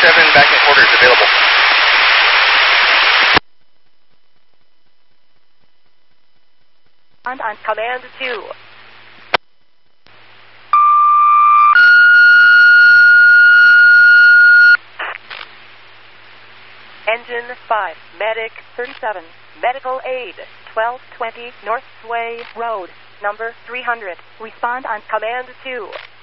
37, backing quarters available. On command 2. Engine 5, Medic 37, Medical Aid, 1220 Northway Road, number 300. Respond on command 2.